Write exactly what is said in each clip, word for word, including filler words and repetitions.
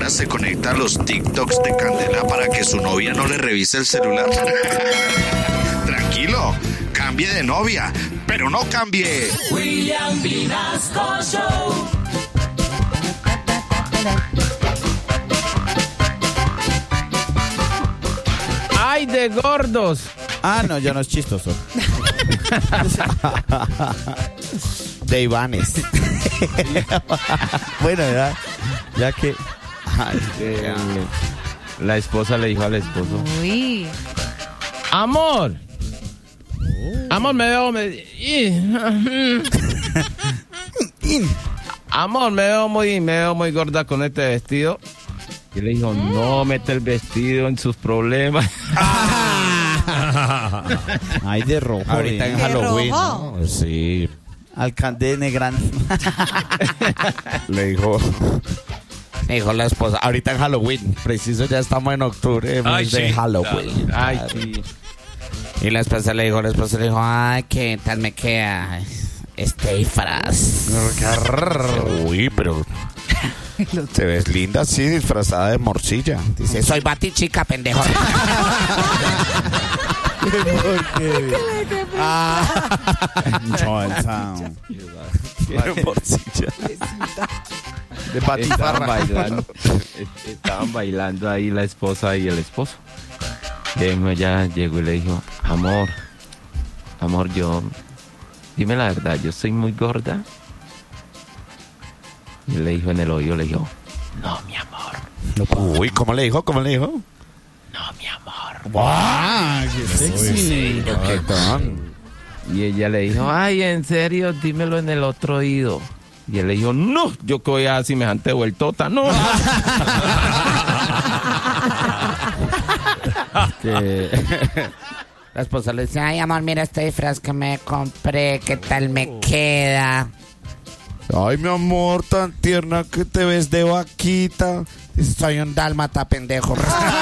ahora se conecta a los TikToks de Candela para que su novia no le revise el celular. Tranquilo, cambie de novia, pero no cambie. William Vinasco Show. ¡Ay, de gordos! Ah, no, ya no es chistoso. De Ivanes. Bueno, ya, ya que... Ay, Eh, la esposa le dijo al esposo: Uy. Amor, amor, me veo... Me... Amor, me veo muy, me veo muy gorda con este vestido. Y le dijo: no, mete el vestido en sus problemas. Ay, de rojo. Ahorita eh. en ¿De Halloween, rojo? ¿no? Sí. Alcalde Negrán. Le dijo... Le dijo la esposa, ahorita en Halloween, preciso ya estamos en octubre, mes Ay, de sí, Halloween. Ay, sí. Y la esposa le dijo, la esposa le dijo, ay, ¿qué tal me queda este disfraz? Uy, pero te ves linda así, disfrazada de morcilla. Dice, soy batichica, pendejo. De morcilla. De Estaban patifarra. bailando, est- estaban bailando ahí la esposa y el esposo. Y ella llegó y le dijo: amor, amor, yo, dime la verdad, yo soy muy gorda. Y él le dijo en el oído, le dijo: no, mi amor, Uy, ¿cómo le dijo? ¿Cómo le dijo? no, mi amor. ¡Ah, qué sexy! ¿Qué tal? Y ella le dijo: ay, en serio, dímelo en el otro oído. Y él le dijo: no, yo que voy a semejante vueltota, no. Que la esposa le dice, ay, amor, mira este disfraz que me compré, ¿qué tal me queda? Ay, mi amor, tan tierna que te ves de vaquita. Dice, soy un dálmata, pendejo.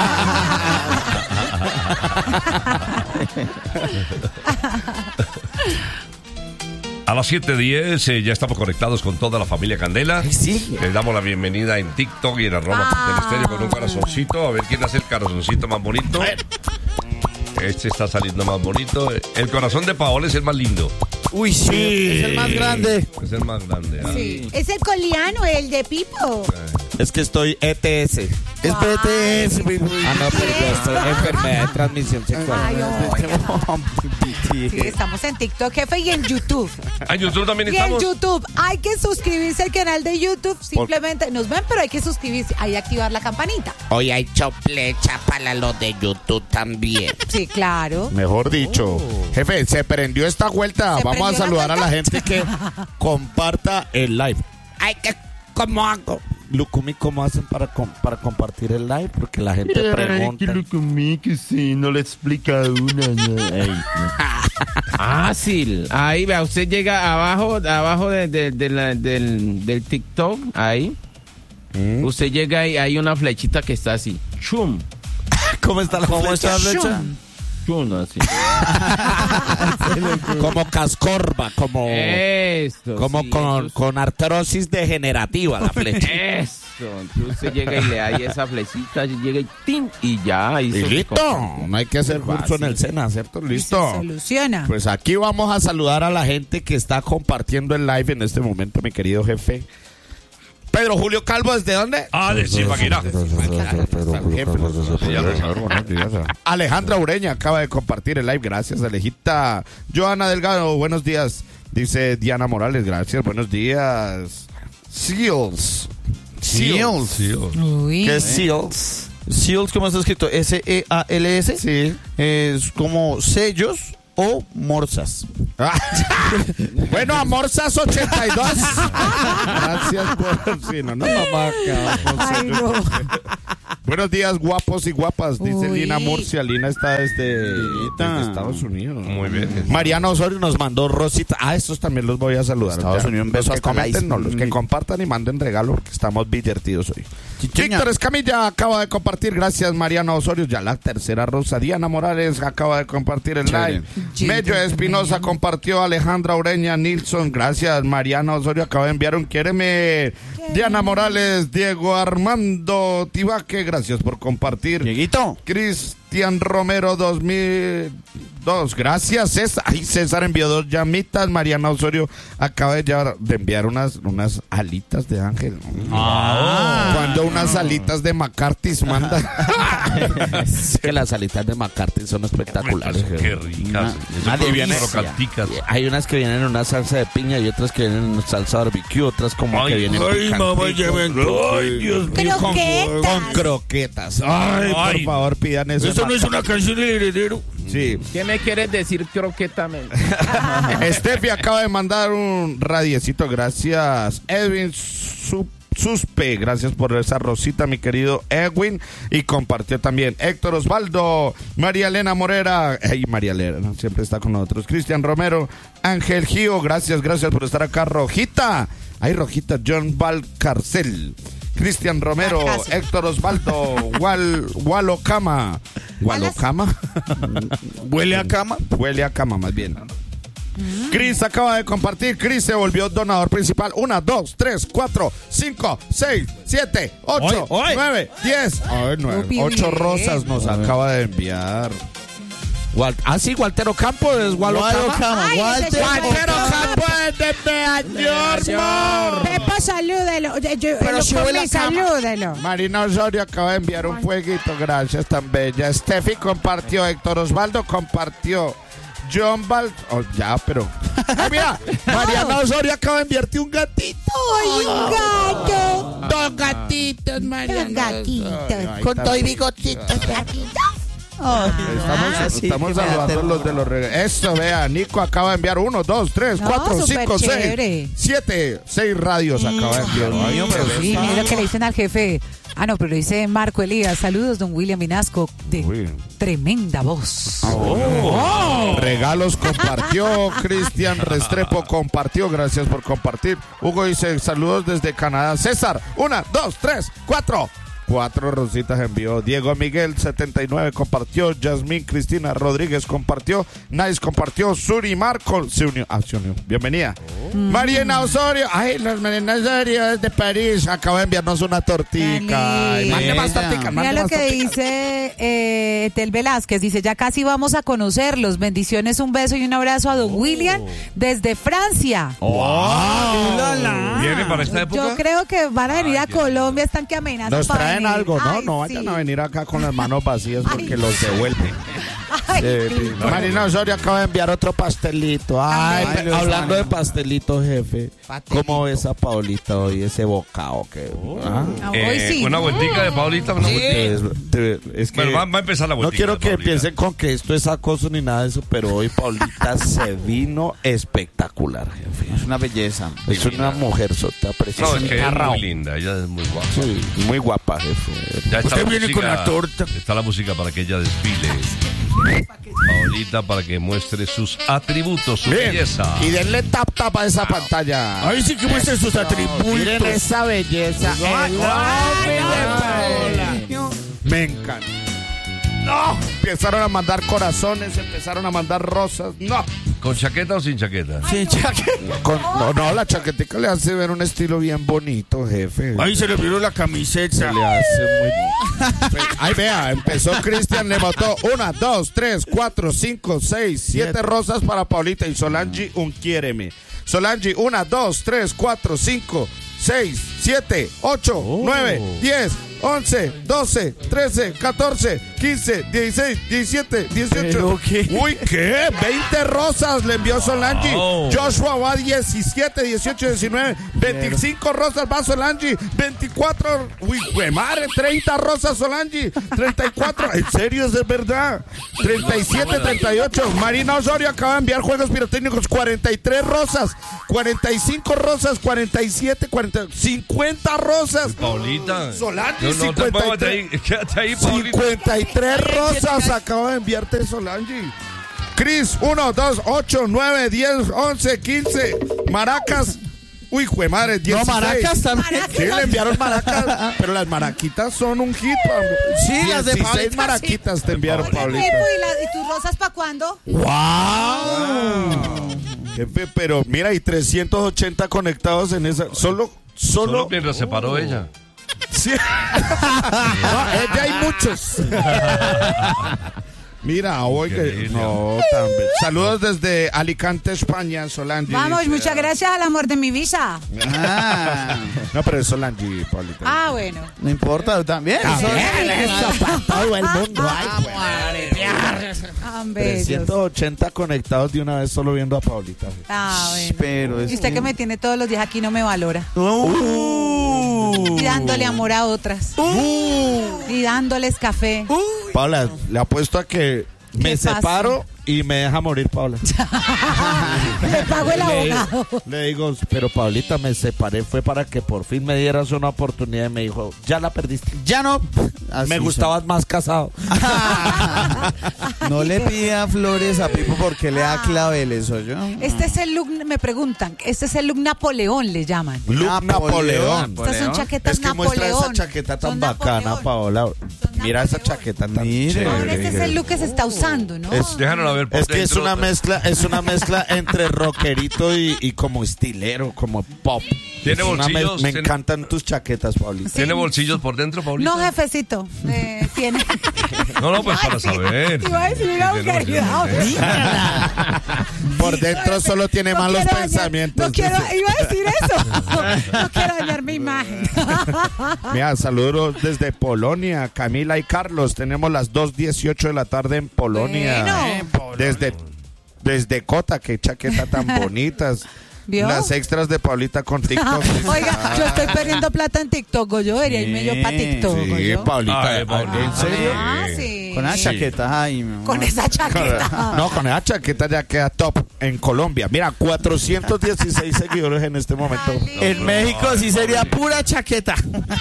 A las siete diez eh, ya estamos conectados con toda la familia Candela. Sí. Les damos la bienvenida en TikTok y en arroba del estéreo con un corazoncito. A ver quién hace el corazoncito más bonito. Este está saliendo más bonito. El corazón de Paola es el más lindo. Uy, sí. Es el más grande. Es el más grande. ah. Sí. Es el coliano, el de Pipo. Es que estoy E T S. Es B T S. Ah, no, pero yo estoy enfermedad de transmisión sexual. Ay, Sí, estamos en TikTok, jefe, y en YouTube. Ah, en YouTube también Y en estamos. YouTube hay que suscribirse al canal de YouTube. Simplemente nos ven, pero hay que suscribirse. Hay que activar la campanita. Hoy hay choplecha para los de YouTube también. Sí, claro. Mejor dicho. Jefe, se prendió esta vuelta. ¿Se Vamos a prendió la saludar a la vuelta? gente que comparta el live. Ay, ¿qué? ¿Cómo hago? Lucumi, ¿cómo hacen para, com- para compartir el live? Porque la gente pregunta. que sí, no le explica una. Fácil. Ahí, vea, usted llega abajo, abajo de, de- de la- del, del TikTok, ahí. ¿Mm? Usted llega ahí, hay una flechita que está así. Chum. ¿Cómo está la ¿Cómo está la flecha? Chum, así. Como cascorba, como, Eso. como sí, con, eso, con artrosis degenerativa la flecha. Eso. Entonces usted llega y le da ahí esa flechita, y llega y ¡tin! Y ya. Y hizo- listo. No hay que hacer Fácil. curso en el SENA, ¿cierto? Se Listo. soluciona. Pues aquí vamos a saludar a la gente que está compartiendo el live en este momento, mi querido jefe. Pedro Julio Calvo, ¿desde dónde? Ah, de Zipaquirá. Alejandra Ureña acaba de compartir el live, gracias Alejita. Joana Delgado, buenos días. Dice Diana Morales, gracias, buenos días. Seals. Seals. Uy. ¿Qué es Seals? Seals, ¿cómo está escrito? S E A L S. Sí. Es como sellos o morsas. Bueno, Amorzas ochenta y dos. Gracias por... Sí, no, no, mamá. Ay, no. Buenos días, guapos y guapas, dice Uy. Lina Murcia. Lina está desde, Lina. desde Estados Unidos. Muy bien. Mariana Osorio nos mandó rosita. Ah, estos también los voy a saludar. Estados Ya. Unidos, un beso los que hasta la comenten, no, isla. los que compartan y manden regalo porque estamos divertidos hoy. Chicheña. Víctor Escamilla acaba de compartir, gracias Mariana Osorio, ya la tercera rosa. Diana Morales acaba de compartir el Chévere. live. Mello Espinosa compartió, Alejandra Ureña, Nilsson, gracias. Mariana Osorio acaba de enviar un quiéreme. Diana Morales, Diego Armando Tibaque, gracias por compartir. Dieguito. Cristian Romero dos mil dos, gracias César. Ay, César envió dos llamitas. Mariana Osorio acaba de, llevar- de enviar unas, unas alitas de ángel. Ah. Cuando unas alitas de McCarthy manda. Es que las alitas de McCarthy son espectaculares. Qué jefe. ricas. Una- Eso una como bien delicia. crocanticas. Hay unas que vienen en una salsa de piña y otras que vienen en salsa barbecue, otras como Ay, que vienen Ay, mamá, ya me Ay, Dios mío, con, Croquetas. con croquetas. Ay, Ay, por favor, pidan eso. Eso no es una canción del heredero. Sí. ¿Qué me quieres decir croquetamente? Steffi acaba de mandar un radiecito, gracias. Edwin Su- Suspe, gracias por esa rosita, mi querido Edwin. Y compartió también Héctor Osvaldo, María Elena Morera. Hey, María Elena, siempre está con nosotros. Cristian Romero, Ángel Gio, gracias, gracias por estar acá. Rojita, ay, Rojita, John Valcarcel. Cristian Romero, Valcarcel. Héctor Osvaldo, Wal, Walocama. ¿Walocama? ¿Huele a cama? Huele a cama, más bien. Chris acaba de compartir. Chris se volvió donador principal. Una, dos, tres, cuatro, cinco, seis, siete, ocho, Oy, oy. nueve, diez. Ay, nueve. Uy, Ocho bien. rosas nos acaba de enviar. Wal- ah, sí, Waltero Campos es Walocama. Walocama. Ay, Walter. ese Waltero Campos de Beañormo. Pepa, salúdelo. Yo, yo, Pero el si huele comí, a cama. salúdelo. Marina Osorio acaba de enviar un fueguito. Gracias, tan bella. Steffi compartió. Héctor Osvaldo compartió. John Val... Oh, ya, pero... Ay, mira, Mariana Osorio acaba de enviarte un gatito. ¡Ay, un gato! Dos gatitos, Mariana. Un gatito. Ay, Con tan- todo y bigotitos. ¿Gatito? Ay. Estamos, Ah, sí, estamos que me da saludando terror. los de los regalos. Eso, vea, Nico acaba de enviar uno, dos, tres, No, cuatro, súper cinco, chévere. seis, siete, seis radios acaba de enviar. Ay, hombre, Sí, mira lo que le dicen al jefe. Ah, no, pero le dice Marco Elías. Saludos, don William Vinasco, de Uy. tremenda voz. Regalos compartió, Cristian Restrepo compartió, gracias por compartir. Hugo dice, saludos desde Canadá. César, una, dos, tres, cuatro. Cuatro rositas envió. Diego Miguel setenta y nueve compartió. Yasmín Cristina Rodríguez compartió. Nice compartió. Suri Marco se unió. Ah, se unió. Bienvenida. Mariana Osorio. Ay, las Mariana Osorio desde París. Acaba de enviarnos una tortica. Ay, Dale. mande más torticas, mande Mira lo más que torticas. dice eh, Tel Velázquez. Dice, ya casi vamos a conocerlos. Bendiciones, un beso y un abrazo a don William desde Francia. ¿Viene para esta época? Yo creo que van a venir a Colombia. Están que amenazan Nos para traen venir. algo, ¿no? Ay, No vayan sí. a venir acá con las manos vacías porque Ay, los devuelven. Ay, Eh, Pico. Marina Osorio acaba de enviar otro pastelito. Ay, Ay, pero- hablando de pastelito, jefe, Pastelito. ¿cómo ves a Paulita hoy ese bocado que? ¿Ah? Ah, Eh, hoy sí. Una vueltica de Paulita. Una vueltica. Es, te- es que Bueno, va, va a empezar la no vueltica. quiero de que Paulita. piensen con que esto es acoso ni nada de eso, pero hoy Paulita se vino espectacular, jefe. Es una belleza. Es una mujer sota No, preciosa. es que es muy linda. Ella es muy guapa. Sí, muy guapa, jefe. Ya está Usted la viene música, con la torta. Está la música para que ella desfile. Paulita para que muestre sus atributos, su Bien. belleza. Y denle tap tap a esa pantalla. Ahí sí que muestran sus atributos. Miren esa belleza. El hombre de Paola. Me encanta. No. Empezaron a mandar corazones, empezaron a mandar rosas. No. ¿Con chaqueta o sin chaqueta? Sí, chaqueta. Con- no, no, la chaquetica le hace ver un estilo bien bonito, jefe. Ahí se le vio la camiseta. Se le hace muy... Ahí vea, empezó Cristian, le botó una, dos, tres, cuatro, cinco, seis, siete rosas para Paulita y Solange un quiéreme. Solange, una, dos, tres, cuatro, cinco, seis, siete, ocho, nueve, diez, once, doce, trece, catorce, quince, dieciséis, diecisiete, dieciocho. ¿Pero qué? Uy, ¿qué? veinte rosas le envió Solange. Wow. Joshua va diecisiete, dieciocho, diecinueve, veinticinco rosas va Solange, veinticuatro, uy, güey, madre, treinta rosas Solange, treinta y cuatro, en serio, es de verdad, treinta y siete, treinta y ocho, Marina Osorio acaba de enviar juegos pirotécnicos, cuarenta y tres rosas, cuarenta y cinco rosas, cuarenta y siete, cuarenta, cincuenta rosas. Paulita. Solange, No, no te cincuenta y muevas de ahí. Quédate ahí, Paulita. cincuenta y tres rosas acaba de enviarte Solange. Cris, uno, dos, ocho, nueve, diez, once, quince. Maracas, Uy, jue madre, dieciséis. No, maracas también. Maracas. Sí, le enviaron maracas, pero las maraquitas son un hit, Pablo. Sí, las de dieciséis Pablita, maraquitas te enviaron, Oye, Pablito. Pepo, ¿y, la- y tus rosas para cuándo? ¡Wow! Jefe, pero mira, hay trescientos ochenta conectados en esa. Solo, Solo solo. mientras se paró ella. Sí. No, es que hay muchos. Mira, hoy Qué que. lindo. No, también. Saludos desde Alicante, España, Solange. Vamos, dice. muchas gracias al amor de mi visa. Ah, No, pero es Solange, Pablito. Ah, bueno. no importa, también. Eso para todo el mundo. Ay, Tan bellos. trescientos ochenta conectados de una vez solo viendo a Paulita. Ah, bueno. Pero es Y usted que me tiene todos los días aquí no me valora. Uh. Y dándole amor a otras. Y dándoles café. Paula, le apuesto a que me ¿Qué pasa? separo y me deja morir, Paula. Le pago el abogado. Le digo, pero Paulita, me separé, fue para que por fin me dieras una oportunidad. Y me dijo, ya la perdiste. Ya no. Así Me gustabas más casado. son. No le pida flores a Pipo porque le da claveles, ¿o yo? Este es el look, me preguntan, este es el look Napoleón, le llaman. Look Napoleón. Napoleón. Estas son chaquetas Es que muestra Napoleón. esa chaqueta tan Son bacana, Napoleón. Paola. Mira esa Napoleón. chaqueta tan Mire. Ahora chévere. este es el look que se está usando, ¿no? Es- Déjanos a ver por Es que es dentro. una mezcla, es una mezcla entre rockerito y, y como estilero, como pop. ¿Tiene Es una bolsillos? mez- Me ¿Tiene- encantan tus chaquetas, Paulita. ¿Tiene bolsillos por dentro, Paulita? No, jefecito. Eh, tiene. No, no, pues para saber. Iba a decir una Tiene vulgaridad. bolsillos. Por dentro solo tiene No malos quiero dañar- pensamientos. No quiero, dice. iba a decir eso. No quiero dañar mi imagen. Mira, saludos desde Polonia, Camila y Carlos. Tenemos las dos dieciocho de la tarde en Polonia. Bueno. Desde, desde Cota, qué chaqueta tan bonitas. ¿Vio? Las extras de Paulita con TikTok. Oiga, yo estoy perdiendo plata en TikTok, yo debería irme yo para TikTok. Sí, yo. Paulita. Ay, Paulita. ¿En serio? Ah, sí. Con la chaqueta, ay, mi amor. Con esa chaqueta. No, con esa chaqueta ya queda top en Colombia. Mira, cuatrocientos dieciséis seguidores en este momento. En México sí sería pura chaqueta.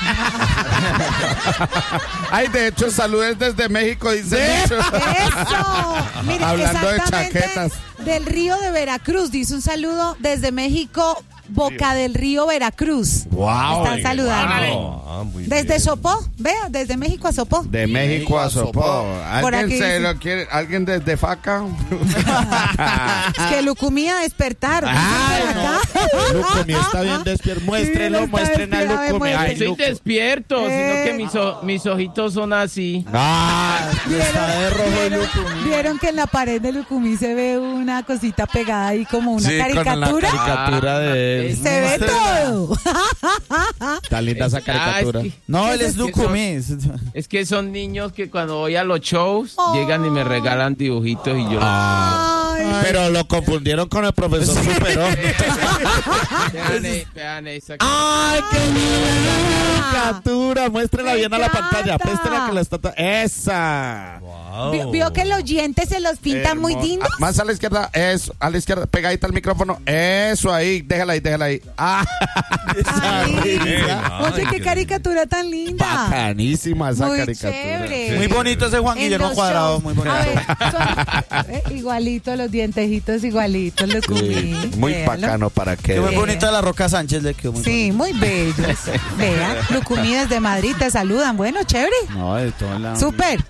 Ay, de hecho, saludos desde México, dice mucho. Eso. Mire, Hablando de exactamente chaquetas. del río de Veracruz. Dice un saludo desde México, Boca del Río, Veracruz. Wow. Están saludando. Ah, muy Desde bien. Sopó, vea, desde México a Sopó. De México a Sopó. Por ¿Alguien aquí se dice. lo quiere? ¿Alguien desde Faca? Es que Lucumía despertar. Ay, Dicen por acá. Lucumí está bien despierto. Muéstrenlo, Sí, está muestren a despierto, a ver, Lucumí. Ay, muéstrenlo. Estoy Lucumí. despierto, sino que Eh. mis, o- mis ojitos son así. Ah, Está de rojo el ¿Vieron, Lucumí. vieron que en la pared de Lucumí se ve una cosita pegada ahí como una sí, con la caricatura? caricatura de él. Se ve todo. Está linda esa caricatura. Ah, es, que, No, él ¿Qué es es Lucumí. es que son niños que cuando voy a los shows Oh. llegan y me regalan dibujitos y yo Ay. Pero lo confundieron con el profesor Superón. vean, eh, vean esa ¡Ay, qué linda caricatura! Muéstrela Me bien a la encanta. pantalla. Préstela que la está... ¡Esa! Wow. ¿Vio, vio que los dientes se los pintan muy Hermoso. lindos? Ah, más a la izquierda, eso, a la izquierda, pegadita al micrófono, eso ahí, déjala ahí, déjala ahí. Ah, Ay, Bien, oye, ay, qué qué caricatura tan linda. bacanísima esa Muy caricatura. chévere. Muy bonito ese Juan En Guillermo los Cuadrado, shows. muy bonito. A ver, son, eh, igualito los dientecitos, igualitos los Sí, cumí. muy Véalo. bacano para que... Qué muy Bien. bonito la Roca Sánchez le quedó muy Sí, muy bellos. Vean, Lucumí desde Madrid te saludan. Bueno, chévere. bonito. No, de todos lados. Súper.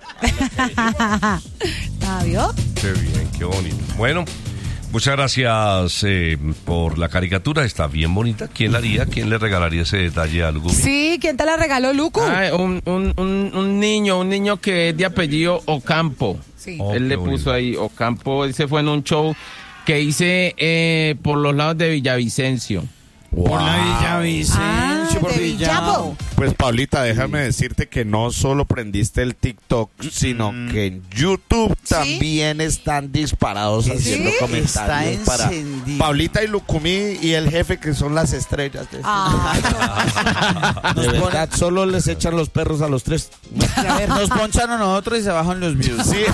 ¿Ah, vio? Qué bien, qué bonito. Bueno, muchas gracias eh, por la caricatura. Está bien bonita. ¿Quién la haría? ¿Quién le regalaría ese detalle a Lucumí? Sí, ¿quién te la regaló, Lucu? Ay, un, un, un, un niño, un niño que es de apellido Ocampo. Sí. Oh, Él qué le bonito. puso ahí Ocampo. Él se fue en un show que hice eh, por los lados de Villavicencio. Por la Villavicencio, Ah, por de Villavo. Villavo. Pues Paulita, déjame decirte que no solo prendiste el TikTok, sino que en YouTube también están disparados haciendo ¿Sí? comentarios Está para encendido. Paulita y Lucumí y el jefe que son las estrellas. De, Ah, de verdad, solo les echan los perros a los tres. A ver, nos ponchan a nosotros y se bajan los views. Sí.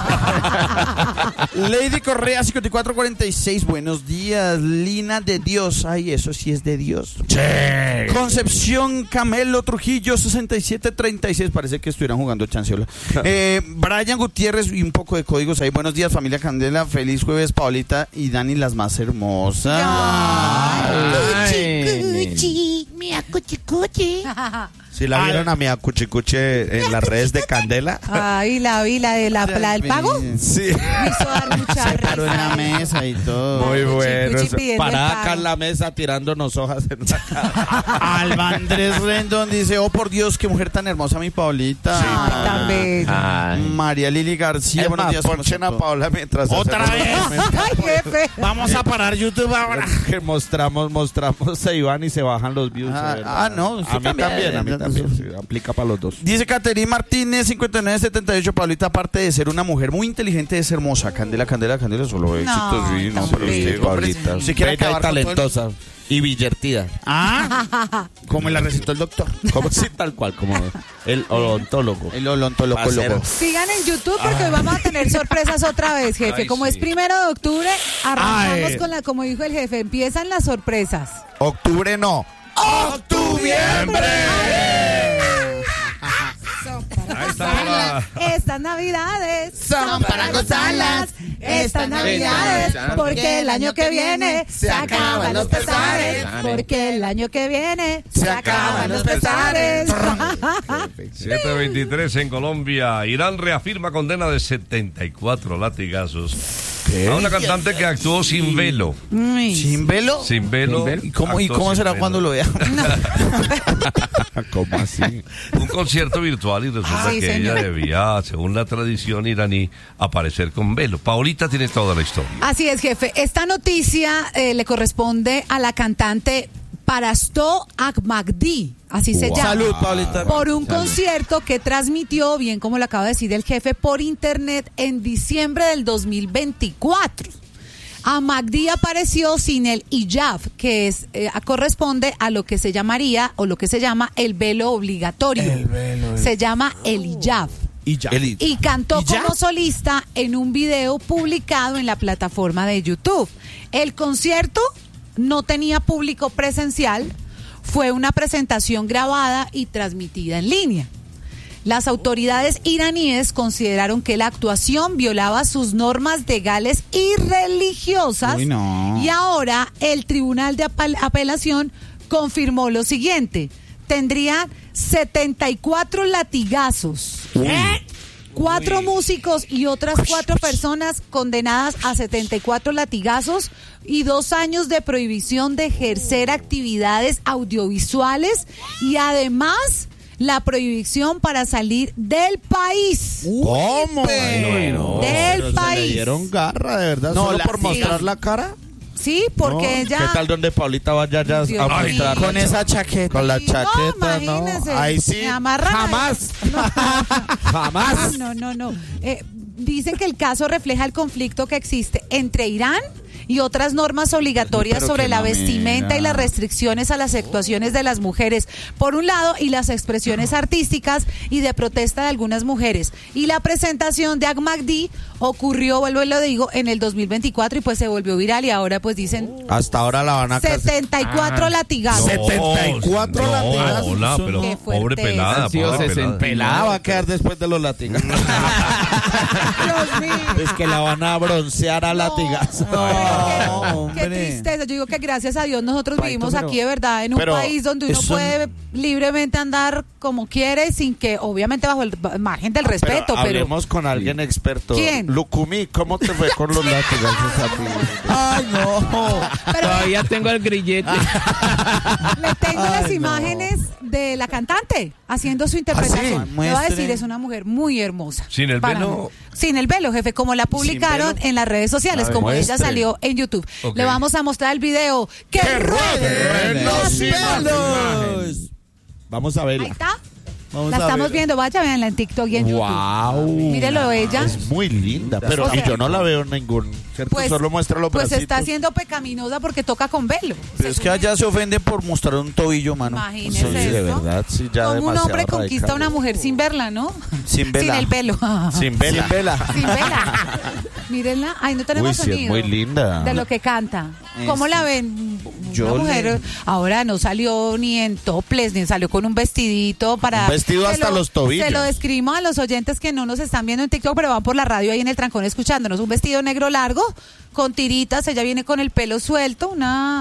Lady Correa cincuenta y cuatro cuarenta y seis, buenos días. Lina de Dios, ay, eso sí es de Dios. Concepción Camelo Trujillo sesenta y siete treinta y seis, parece que estuvieran jugando chanciola. Eh, Brian Gutiérrez y un poco de códigos ahí. Buenos días, familia Candela. Feliz jueves, Paulita y Dani, las más hermosas. Ay. Cuchicuchi, mía cuchicuchi. ¿Sí la vieron a mi Cuchicuche en las redes de Candela? Ay, la vi, la de la, la del pago. Sí. Me hizo dar mucha Se paró en la risa. mesa y todo. Muy Cuchi, bueno. cuchi pidiendo el Parada pago. acá en la mesa tirándonos hojas en la cara. Alba Andrés Rendón dice, oh por Dios, qué mujer tan hermosa mi Paulita. Ay, tan bello. Ay. María Lili García, Es buenos más, días. ¿cómo ponchen está a todo? Paola mientras ¿Otra hacemos vez? los comentarios. Ay, jefe. Vamos a parar YouTube ahora. Que mostramos, mostramos, se iban y se bajan los views. Ah, de verdad. ah, no, A usted mí también, también, a mí ¿no? también. Sí, aplica para los dos. Dice Caterine Martínez, cincuenta y nueve setenta y ocho, Paulita, aparte de ser una mujer muy inteligente, es hermosa. Candela, Candela, Candela, solo éxitos. Sí, no, tan pero bello. usted, Paulita. Sí, Si quiere bella y acabar con todo el- talentosa. Y billertida. Ah, como la recetó el doctor. Como sí, tal cual, como el odontólogo. El odontólogo. Parcero. Sigan en YouTube porque hoy vamos a tener sorpresas otra vez, jefe. Ay, Como sí. es primero de octubre, arrancamos Ay. con la, como dijo el jefe, empiezan las sorpresas. Octubre no. ¡Octubiembre! Ahí está la- Estas navidades Son para gozarlas. Estas navidades, porque el año que viene se acaban los pesares. Porque el año que viene se acaban los pesares. siete veintitrés en Colombia. Irán reafirma condena de setenta y cuatro latigazos a una cantante que actuó sin velo. Uy. ¿Sin velo? Sin velo. ¿Y cómo, y actuó cómo sin será velo. cuando lo vea? ¿Cómo así? Un concierto virtual y resulta Ay, que señor. ella debía, según la tradición iraní, aparecer con velo. Paulita tiene toda la historia. Así es, jefe. Esta noticia eh, le corresponde a la cantante Parasto Ahmadi, así se llama. Salud, Paulita. Por un concierto que transmitió, bien como lo acaba de decir el jefe, por internet en diciembre del dos mil veinticuatro. Ahmadi apareció sin el hijab, que es eh, corresponde a lo que se llamaría o lo que se llama el velo obligatorio. El velo, el- Se llama el hijab. Y ya. Y cantó ¿Y ya? como solista en un video publicado en la plataforma de YouTube. El concierto no tenía público presencial, fue una presentación grabada y transmitida en línea. Las autoridades iraníes consideraron que la actuación violaba sus normas legales y religiosas. Uy, no. Y ahora el Tribunal de Apel- Apelación confirmó lo siguiente: tendrían setenta y cuatro latigazos. Cuatro músicos y otras cuatro personas condenadas a setenta y cuatro latigazos y dos años de prohibición de ejercer actividades audiovisuales y además la prohibición para salir del país. ¿Cómo? pero- Del Pero se país. le dieron garra, de verdad, No, solo la- por sí. mostrar la cara. Sí, porque No, ella... ¿Qué tal donde Paulita vaya ya Dios a mío. mostrar Con esa chaqueta. Con la Sí, no, chaqueta, no, imagínese, ahí sí, me amarran ahí. jamás, jamás. Ah, no, no, no. Eh, dicen que el caso refleja el conflicto que existe entre Irán y otras normas obligatorias Pero sobre qué la mamera. vestimenta y las restricciones a las actuaciones de las mujeres, por un lado, y las expresiones artísticas y de protesta de algunas mujeres. Y la presentación de Ahmadi ocurrió, vuelvo y lo digo, en el dos mil veinticuatro y pues se volvió viral y ahora pues dicen Hasta ahora la van a casar. setenta y cuatro latigazos. setenta y cuatro no, latigazos. hola, pero Qué fuerte pobre pelada, Han sido pobre sesenta. pelada. Pelada va a quedar después de los latigazos. Dios mío. Es que la van a broncear a latigazos. Pero qué- No, qué, hombre. tristeza. Yo digo que gracias a Dios nosotros Paito, vivimos pero- aquí de verdad en un pero país donde uno eso- puede libremente andar como quiere, sin que, obviamente bajo el ba- margen del respeto, pero, hablemos con alguien experto. ¿Quién? Lucumí, ¿cómo te fue con los latigazos a ti? Ay, no. pero Todavía tengo el grillete. le tengo Ay, las no. imágenes de la cantante haciendo su interpretación. ¿Ah, sí? Le voy a Muestre. decir, es una mujer muy hermosa. Sin el Para velo. mí. Sin el velo, jefe, como la publicaron velo? en las redes sociales, A ver, como ella muestre. salió en YouTube. Ok. Le vamos a mostrar el video. ¡Que, rueden los pelos! Vamos a Ahí verla. está. Vamos La a estamos ver. viendo, vaya, veanla en TikTok y en YouTube. Wow. Mírelo ella. Es muy linda, pero O sea, y yo no la veo en ningún, ¿cierto? Pues, Solo muestra los pues bracitos. está siendo pecaminosa porque toca con velo. Pero es que allá se ofende por mostrar un tobillo, mano. Imagínese Sí, de esto. verdad, sí, ya Como un demasiado hombre conquista a radical. una mujer sin verla, ¿no? Sin vela. Sin el pelo. Sin vela. Sin vela. Sin vela. Mírenla. Ay, no tenemos Uy, sí, es sonido. muy linda. De lo que canta. ¿Cómo Es- la ven? Yo Una mujer le- ahora no salió ni en topless, ni salió con un vestidito para... Un vestido Se hasta lo- los tobillos. Se lo describimos a los oyentes que no nos están viendo en TikTok, pero van por la radio ahí en el trancón escuchándonos. Un vestido negro largo, con tiritas, ella viene con el pelo suelto, una...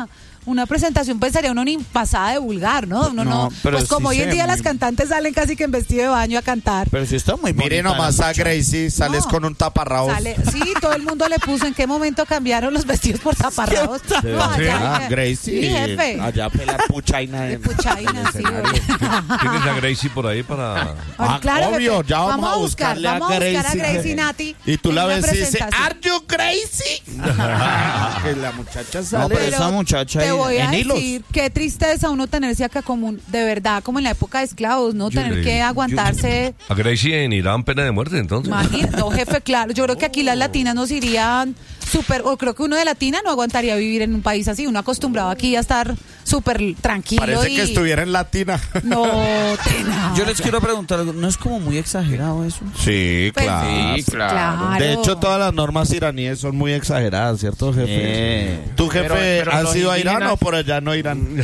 una presentación pensaría uno ni pasada de vulgar, ¿no? Uno no, No, pero pues como sí hoy en se día ve las muy- cantantes salen casi que en vestido de baño a cantar. Pero sí está muy bonita. Mire nomás la a muchacha. Gracie, sales No. con un taparrabos. Sale, sí, todo el mundo le puso en qué momento cambiaron los vestidos por taparrabos. No, allá- Ah, Gracie. Mi jefe. Allá pelar puchaina. De en- puchaina, sí. güey. ¿Tienes a Gracie por ahí para...? Ah, Claro, obvio, jefe. ya vamos a buscar, buscarle a vamos a buscar a Gracie. Gracie Nati. Y tú en la una ves y dices, presentación. ¿Are you Gracie? que la muchacha No, sale. pero esa muchacha te ahí- voy a en hilos. decir, qué tristeza uno tenerse acá como un- de verdad, como en la época de esclavos, ¿no? Yo Tener le- que aguantarse. A Gracie en Irán pena de muerte, entonces. Imagínate, no, jefe, claro. Yo creo que aquí las latinas nos irían súper, o creo que uno de latina no aguantaría vivir en un país así. Uno acostumbrado aquí a estar súper tranquilo. Parece y... que estuviera en latina. No, tena. Yo les quiero preguntar algo. ¿No es como muy exagerado eso? Sí, Pues, claro. Sí, claro. De hecho, todas las normas iraníes son muy exageradas, ¿cierto, jefe? Eh. ¿Tu jefe Pero- pero ha los sido a Irán indígenas- o por allá no Irán?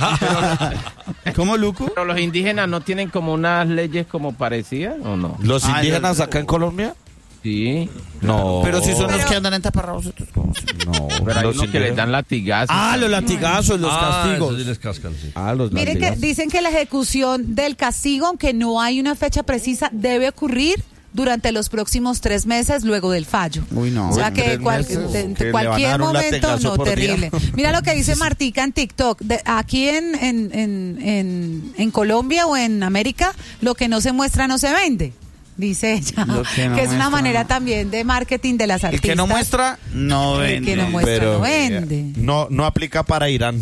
¿Cómo, Luco? Pero los indígenas no tienen como unas leyes como parecidas, ¿o no? ¿Los Ah, indígenas ya- acá en Colombia? Sí. No. Pero si son los Pero- que andan en taparrabos. estos, ¿cómo se- No. Pero hay los unos que les indígenas- dan latigazos. Ah, los latigazos, los Ah, castigos. esos sí les cascan, sí. Ah, los Miren que latigazos. dicen que la ejecución del castigo, aunque no hay una fecha precisa, debe ocurrir durante los próximos tres meses luego del fallo. Uy, no. O sea Uy, que tres cual- meses, de- de que le van a cualquier dar un momento, latigazo no, por día. terrible. Mira lo que dice Martica en TikTok. De- aquí en, en, en, en, en Colombia o en América, lo que no se muestra no se vende. Dice ella, Lo que, que no es una muestra, manera no. también de marketing de las El artistas. que no muestra, no El vende. que no muestra Pero no vende. eh, no, no aplica para Irán.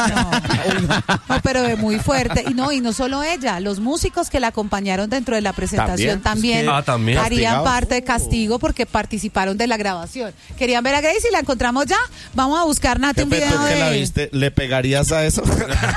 No, pero de muy fuerte. Y no, y no solo ella, los músicos que la acompañaron dentro de la presentación También. también, Ah, también. harían Castigados. parte de castigo porque participaron de la grabación. ¿Querían ver a Gracie? ¿La encontramos ya? Vamos a buscar, Nati, un Jefe, video ¿tú que la de... viste? ¿Le pegarías a eso?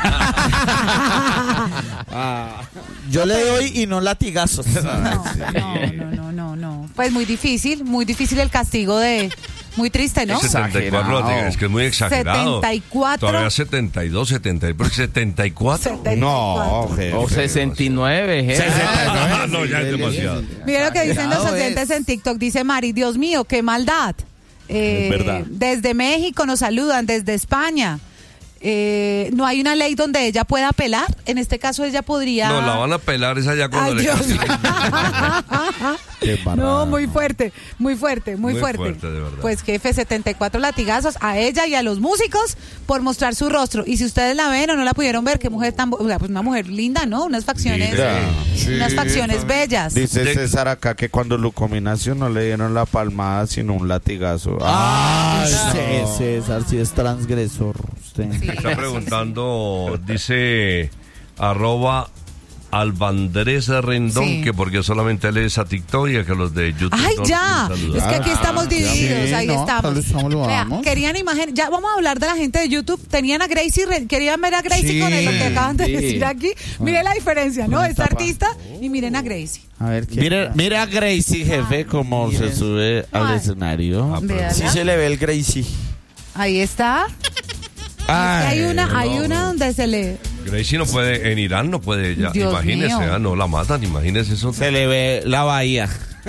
Yo le doy y no latigazos. No, no, no, no, no, no. Pues muy difícil, muy difícil el castigo de... Muy triste, ¿no? setenta y cuatro, Exagerado. es que es muy exagerado. setenta y cuatro. Todavía setenta y dos, setenta y cuatro, setenta y cuatro. setenta y No, cuatro. jefe. O sesenta y nueve, jefe. Ah, no, ya es demasiado. Mira lo que dicen los Cuidado, oyentes es. en TikTok. Dice Mari, Dios mío, qué maldad. Eh, Es verdad. Desde México nos saludan, desde España. Eh, no hay una ley donde ella pueda apelar. En este caso ella podría... No, la van a pelar esa ya cuando Ay, le Dios. castiguen. Qué embarrada. No, muy fuerte, muy fuerte, muy, Muy fuerte. fuerte, de verdad. Pues jefe, setenta y cuatro latigazos a ella y a los músicos por mostrar su rostro. Y si ustedes la ven o no la pudieron ver, qué mujer tan... bo- O sea, pues una mujer linda, ¿no? Unas facciones... Linda. Unas Sí, facciones bellas. Dice De- César acá que cuando Lucominacio no le dieron la palmada sino un latigazo. Ah, Ay, sí, no. César, si es transgresor. Usted. Sí. Está preguntando, dice arroba Albandresa Rendón, Sí. que porque solamente lees a TikTok y a que los de YouTube ¡Ay, no ya! quieren Es que saludar. aquí estamos divididos, Sí, ahí no, estamos. tal vez lo Vea, vamos. querían imagen, ya vamos a hablar de la gente de YouTube. Tenían a Gracie, Re- querían ver a Gracie Sí, con lo que acaban de sí. decir aquí. Miren la diferencia, ¿no? Con Esta tapa. artista y miren a Gracie. A ver, ¿qué? Mire, mire a Gracie, jefe, cómo Miren. se sube al Ay. escenario. Ah, pero- Véala. Sí se le ve el Gracie. Ahí está. Ay, hay una, hay no, una no. donde se le... Gracie no puede, en Irán no puede ya, Dios imagínese, mío. ah, no la matan, imagínese eso. Se le ve la bahía.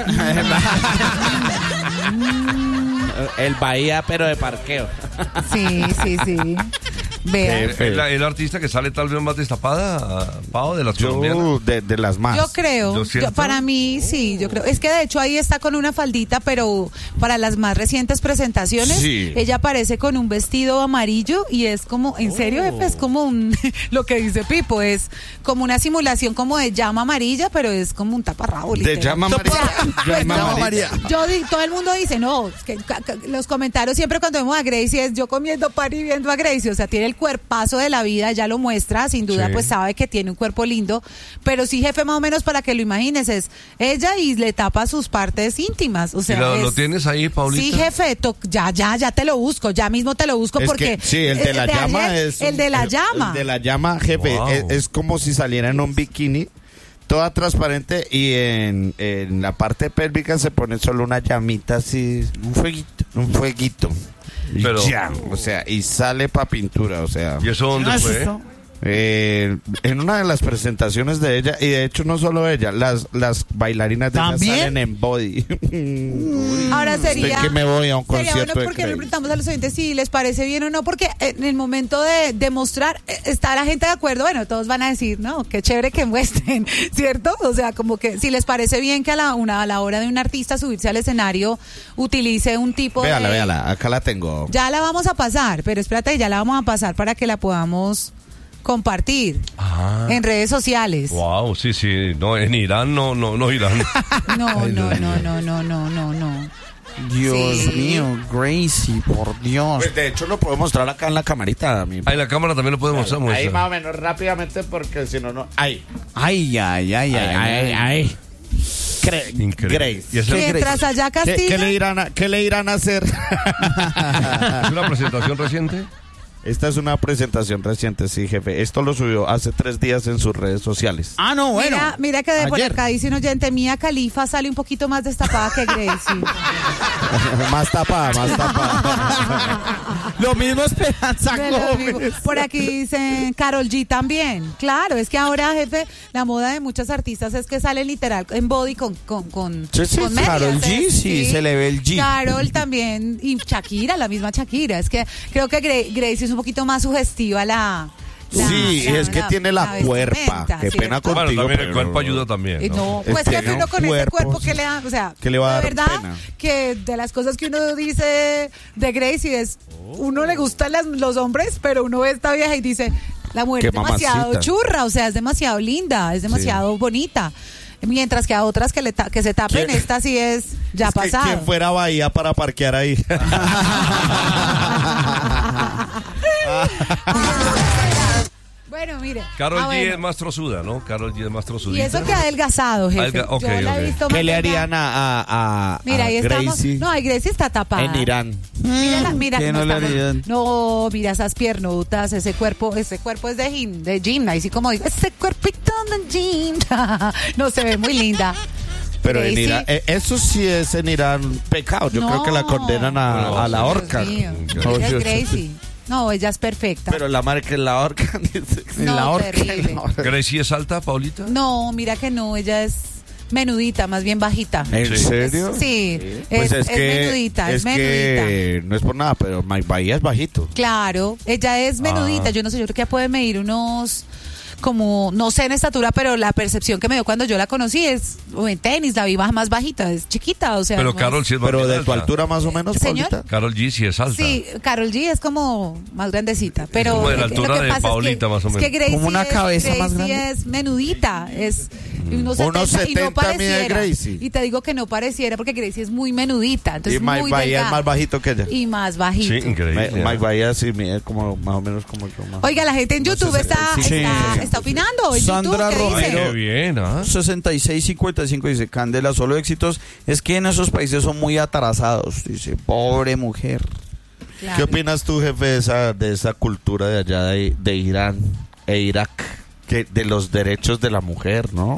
El bahía, pero de parqueo. Sí, sí, sí. Vean. ¿Es la, es la artista que sale tal vez más destapada, Pau, de las colombianas? Yo, de, de las más. Yo creo, ¿Lo siento? yo- para mí sí, yo creo. Es que de hecho ahí está con una faldita, pero para las más recientes presentaciones, Sí. ella aparece con un vestido amarillo y es como, en serio, jefe, es como un, lo que dice Pipo, es como una simulación como de llama amarilla, pero es como un taparrabo. De literal. llama O sea, amarilla. pues Llama no, amarilla. yo di- todo el mundo dice, no, es que ca- ca- los comentarios siempre cuando vemos a Gracie es yo comiendo pan y viendo a Gracie, o sea, tiene el cuerpazo de la vida, ya lo muestra, sin duda Sí. pues sabe que tiene un cuerpo lindo, pero sí, jefe, más o menos para que lo imagines, es ella y le tapa sus partes íntimas, o ¿Y sea, lo, es- lo tienes ahí, Paulita? Sí, jefe, to- ya, ya, ya te lo busco, ya mismo te lo busco Es porque... que, sí, el de la eh, llama ayer, es. El de la el- llama. El de la llama, jefe, Wow. es, es como si saliera en un bikini, toda transparente y en, en la parte pélvica se pone solo una llamita así, un fueguito, un fueguito. Y Pero- ya, o sea, y sale pa' pintura, o sea. ¿Y eso dónde Ah, eso fue? está- Eh, en una de las presentaciones de ella, y de hecho no solo ella, las, las bailarinas de ella ¿También? salen en body. Ahora sería... Estoy que me voy a un Sería concierto bueno de porque le Grace. preguntamos a los oyentes si les parece bien o no, porque en el momento de demostrar, eh, está la gente de acuerdo, bueno, todos van a decir, no, qué chévere que muestren, ¿cierto? O sea, como que si les parece bien que a la, una, a la hora de un artista subirse al escenario utilice un tipo Véala, de... véala, acá la tengo. Ya la vamos a pasar, pero espérate, ya la vamos a pasar para que la podamos compartir Ah. en redes sociales. Wow, sí, sí. No, en Irán no, no, no Irán. No, no, no, no, no, no, no, no. Dios Sí. mío, Gracie, por Dios. Pues de hecho lo puedo mostrar acá en la camarita. Mi... Ahí la cámara también lo puede mostrar. Ahí muestra. más o menos rápidamente porque si no, no. Ahí. Ay, ay, ay, ay. Ahí, ahí. Cre- Increíble. Grace. Y es, el- Mientras allá ¿Qué, Castillo... qué le irán a, ¿Qué le irán a hacer? es una presentación reciente. Esta es una presentación reciente, sí, jefe. Esto lo subió hace tres días en sus redes sociales. Ah, no, bueno. Mira, mira que de por Ayer. acá dice un oyente, Mía Khalifa sale un poquito más destapada que Gracie. Más tapada, más tapada. Lo mismo Esperanza Me lo digo. Gómez. Por aquí dicen Karol G también. Claro, es que ahora, jefe, la moda de muchas artistas es que salen literal en body con con con, Sí, sí, con medias, Karol G, ¿eh? sí, se le ve el G. Karol también y Shakira, la misma Shakira. Es que creo que Gra- Gracie es un poquito más sugestiva la... la- Sí, la- es que la- tiene la, cuerpa. vestimenta, Qué pena ¿cierto? Bueno, contigo. también el pero- cuerpo ayuda también. Eh, ¿no? No, pues Tiene que uno un con ese cuerpo, cuerpo sí. que le da, o sea, ¿Qué le va a de dar verdad pena? que de las cosas que uno dice de Gracie es, uno le gustan las- los hombres, pero uno ve esta vieja y dice, la mujer Qué es demasiado mamacita. churra, o sea, es demasiado linda, es demasiado bonita. Mientras que a otras que, le ta- que se tapen, ¿Quién? esta sí es ya Es que pasado. quien fuera a Bahía para parquear ahí. Bueno, mire. Karol ah, G bueno. es más trozuda, ¿no? Karol G es más trozudita. Y eso que ha adelgazado, jefe. Alga- ok, Yo la he ok. visto ¿Qué más le delgada. harían a, a, a, Mira, a ahí estamos. Gracie No, ahí Gracie está tapada. en Irán? Mira, la- mira, ¿Qué no le estamos- harían? no, mira esas piernotas, ese cuerpo, ese cuerpo es de gym, de gym, así como digo, ese cuerpito de gym. No, se ve muy linda. Pero en Gracie- Irán, eh, eso sí es en Irán pecado. Yo No. creo que la condenan a, No, a la Dios horca. mío, Oh, ella es Dios. Gracie. No, ella es perfecta. Pero la madre que la horca. dice, No, la horca. terrible. la horca. ¿Gracie es alta, Paulita? No, mira que no, ella es menudita, más bien bajita. ¿En Sí. serio? Sí, Pues es, es menudita, es, es menudita. que no es por nada, pero Mike Bahía es bajito. Claro, ella es menudita, Ah. yo no sé, yo creo que ella puede medir unos, como, no sé en estatura, pero la percepción que me dio cuando yo la conocí es, o en tenis, la vi baja- más bajita, es chiquita, o sea. Pero no Karol es- sí es más Pero bien de tu alta. altura más o menos, Señor. Paulita. Karol G sí es alta. Sí, Karol G es como más grandecita, pero como de la eh, altura lo que de pasa es que- Paulita, más o es que menos. Gracie Como una es- cabeza Gracie más grande. es menudita, es unos Unos setenta y no setenta mide pareciera. Gracie. Y te digo que no pareciera porque Gracie es muy menudita, Y entonces Mike muy Bahía es delgada. más bajito que ella. Y más bajito. Sí, increíble. Ma- Mike Bahía sí mide como más o menos como yo. más. Oiga, la gente en YouTube está, Sí. está, está opinando. En Sandra YouTube, ¿qué Romero. dice? Qué bien, ¿ah? sesenta y seis cincuenta y cinco dice Candela, solo éxitos. Es que en esos países son muy atrasados. Dice, pobre mujer. Claro. ¿Qué opinas tú, jefe, de esa, de esa cultura de allá de, de Irán e Irak? Que de los derechos de la mujer, ¿no?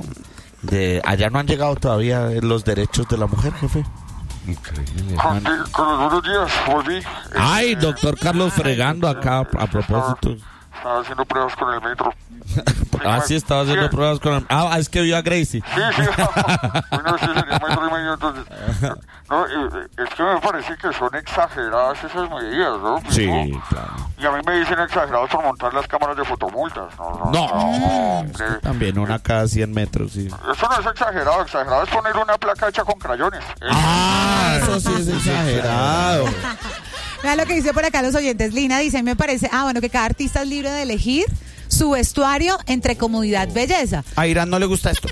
De allá no han llegado todavía los derechos de la mujer, jefe. Increíble. Carlos, buenos días, volví. Ay, Eh, doctor Carlos fregando acá a propósito. Estaba haciendo pruebas con el metro. Ah, sí, estaba haciendo Sí, pruebas con el... Ah, es que vio a Gracie. Sí, sí. Bueno, sí, sería metro y medio, entonces. No, eh, es que me parece que son exageradas esas medidas, ¿no? Sí, ¿No? claro. Y a mí me dicen exagerados por montar las cámaras de fotomultas. No, no, No. hombre. También una cada cien metros, sí. Eso no es exagerado, exagerado es poner una placa hecha con crayones. Eh, Ah, eso sí es exagerado. Vean lo que dice por acá los oyentes. Lina dice, me parece, ah, bueno, que cada artista es libre de elegir su vestuario entre comodidad, belleza. A Irán no le gusta esto.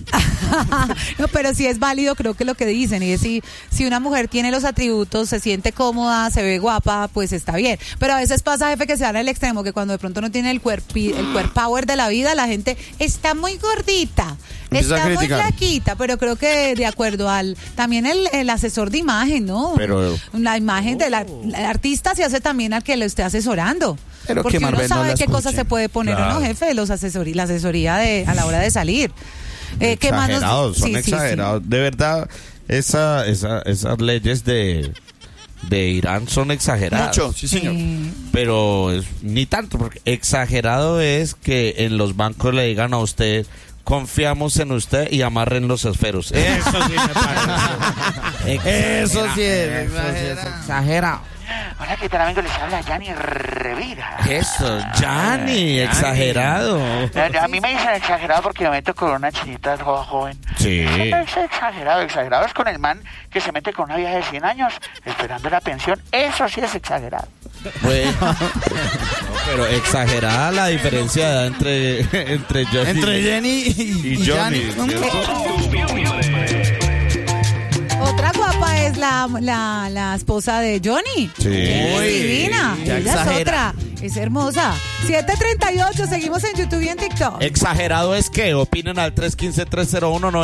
No, pero sí es válido, creo que lo que dicen, y es si, si una mujer tiene los atributos, se siente cómoda, se ve guapa, pues está bien. Pero a veces pasa, jefe, que se van al extremo, que cuando de pronto no tiene el cuerpi, el cuerp power de la vida, la gente está muy gordita, Empieza a está muy criticar. flaquita, pero creo que de acuerdo al, también el, el asesor de imagen, ¿no? Pero- La imagen del ar- el artista se hace también al que lo esté asesorando. Pero porque que uno Marvel no sabe la qué escuche. cosas se puede poner o Claro. no, jefe, los asesorí, la asesoría de, a la hora de salir. Eh, ¿qué más nos- Exagerados, son Sí, sí, sí. exagerados. De verdad, esa, esa, esas leyes de, de Irán son exageradas. Mucho, sí, señor. Sí. Pero es- ni tanto, porque exagerado es que en los bancos le digan a usted, confiamos en usted y amarren los esferos. Eso sí me parece. Eso sí es. Exagerado. Hola, ¿qué tal, amigos? Les habla Yanni Revira. Eso, Gianni, exagerado. Eh, A mí me dicen exagerado porque me meto con una chinita jo- joven. Sí. Es exagerado, exagerado es con el man que se mete con una vieja de cien años esperando la pensión. Eso sí es exagerado. Bueno, no, pero exagerada la diferencia de edad entre, entre Johnny Entre Jenny y, y y Johnny. Gianni. Otra guapa es la, la, la esposa de Johnny. Sí. Ella Uy, es divina. ya Ella es exagera. otra. Es hermosa. siete treinta y ocho. Seguimos en YouTube y en TikTok. Exagerado es que opinen al tres uno cinco, tres cero uno,